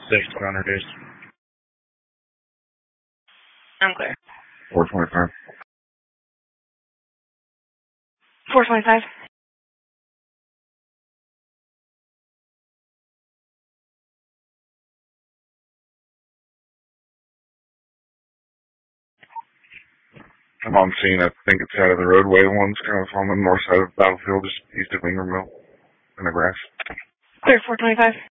6 counter days. I'm clear. 425. 425. I'm on scene. I think it's out of the roadway. One's kind of on the north side of the battlefield, just east of Ingram Mill, in the grass. Clear 425.